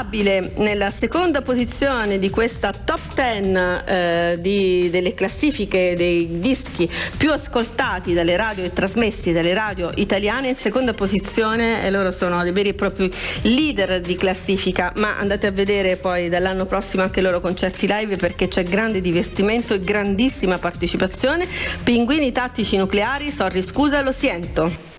stabile nella seconda posizione di questa top 10 delle classifiche dei dischi più ascoltati dalle radio e trasmessi dalle radio italiane. In seconda posizione, e loro sono dei veri e propri leader di classifica, ma andate a vedere poi dall'anno prossimo anche i loro concerti live, perché c'è grande divertimento e grandissima partecipazione. Pinguini Tattici Nucleari, sorry scusa, lo siento.